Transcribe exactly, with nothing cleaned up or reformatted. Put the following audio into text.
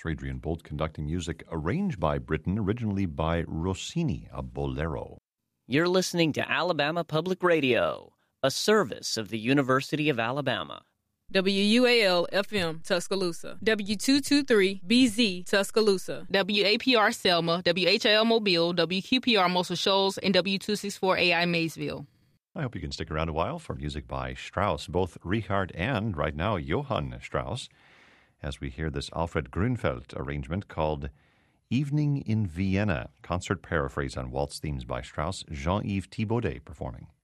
Sir Adrian Boult conducting music arranged by Britten, originally by Rossini, a bolero. You're listening to Alabama Public Radio, a service of the University of Alabama. W U A L F M Tuscaloosa, W two twenty-three B Z Tuscaloosa, W A P R Selma, W H L Mobile, W Q P R Muscle Shoals, and W two sixty-four A I Maysville. I hope you can stick around a while for music by Strauss, both Richard and, right now, Johann Strauss, as we hear this Alfred Grünfeld arrangement called Evening in Vienna, concert paraphrase on waltz themes by Strauss, Jean-Yves Thibaudet performing.